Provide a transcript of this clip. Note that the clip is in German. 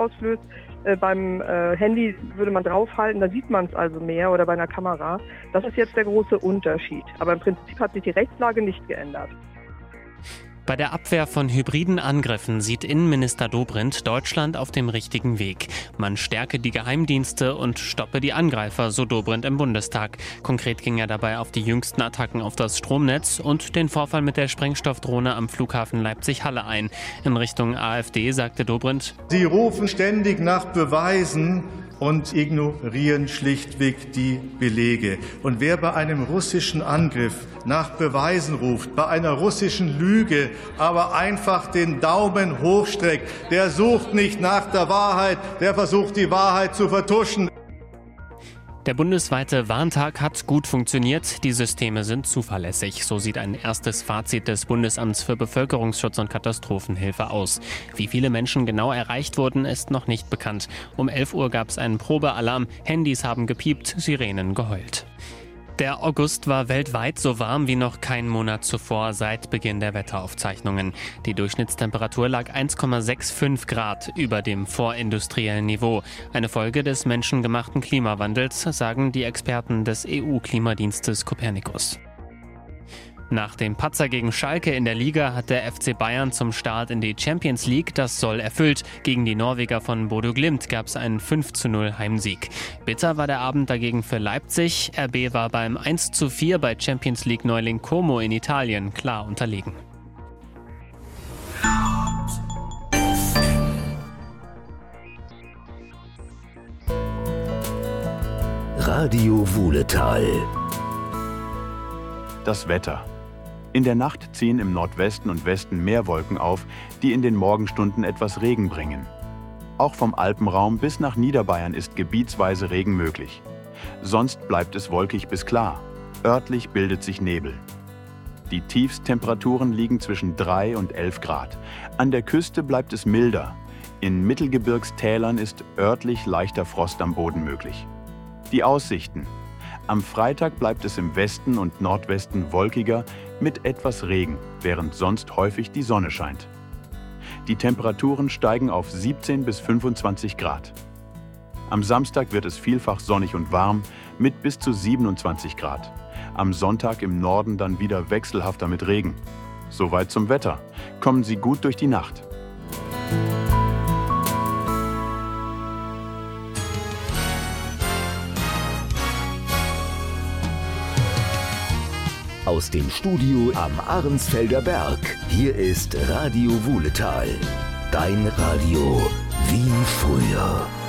auslöst. Beim Handy würde man draufhalten, da sieht man es also mehr, oder bei einer Kamera. Das ist jetzt der große Unterschied. Aber im Prinzip hat sich die Rechtslage nicht geändert. Bei der Abwehr von hybriden Angriffen sieht Innenminister Dobrindt Deutschland auf dem richtigen Weg. Man stärke die Geheimdienste und stoppe die Angreifer, so Dobrindt im Bundestag. Konkret ging er dabei auf die jüngsten Attacken auf das Stromnetz und den Vorfall mit der Sprengstoffdrohne am Flughafen Leipzig-Halle ein. In Richtung AfD sagte Dobrindt: Sie rufen ständig nach Beweisen und ignorieren schlichtweg die Belege. Und wer bei einem russischen Angriff nach Beweisen ruft, bei einer russischen Lüge aber einfach den Daumen hochstreckt, der sucht nicht nach der Wahrheit, der versucht die Wahrheit zu vertuschen. Der bundesweite Warntag hat gut funktioniert, die Systeme sind zuverlässig. So sieht ein erstes Fazit des Bundesamts für Bevölkerungsschutz und Katastrophenhilfe aus. Wie viele Menschen genau erreicht wurden, ist noch nicht bekannt. Um 11 Uhr gab es einen Probealarm, Handys haben gepiept, Sirenen geheult. Der August war weltweit so warm wie noch kein Monat zuvor seit Beginn der Wetteraufzeichnungen. Die Durchschnittstemperatur lag 1,65 Grad über dem vorindustriellen Niveau. Eine Folge des menschengemachten Klimawandels, sagen die Experten des EU-Klimadienstes Copernicus. Nach dem Patzer gegen Schalke in der Liga hat der FC Bayern zum Start in die Champions League das Soll erfüllt. Gegen die Norweger von Bodø Glimt gab es einen 5:0 Heimsieg. Bitter war der Abend dagegen für Leipzig. RB war beim 1:4 bei Champions League Neuling Como in Italien klar unterlegen. Radio Wuhletal. Das Wetter. In der Nacht ziehen im Nordwesten und Westen mehr Wolken auf, die in den Morgenstunden etwas Regen bringen. Auch vom Alpenraum bis nach Niederbayern ist gebietsweise Regen möglich. Sonst bleibt es wolkig bis klar. Örtlich bildet sich Nebel. Die Tiefsttemperaturen liegen zwischen 3 und 11 Grad. An der Küste bleibt es milder. In Mittelgebirgstälern ist örtlich leichter Frost am Boden möglich. Die Aussichten. Am Freitag bleibt es im Westen und Nordwesten wolkiger mit etwas Regen, während sonst häufig die Sonne scheint. Die Temperaturen steigen auf 17 bis 25 Grad. Am Samstag wird es vielfach sonnig und warm mit bis zu 27 Grad. Am Sonntag im Norden dann wieder wechselhafter mit Regen. Soweit zum Wetter. Kommen Sie gut durch die Nacht. Aus dem Studio am Arnsfelder Berg. Hier ist Radio Wuhletal. Dein Radio wie früher.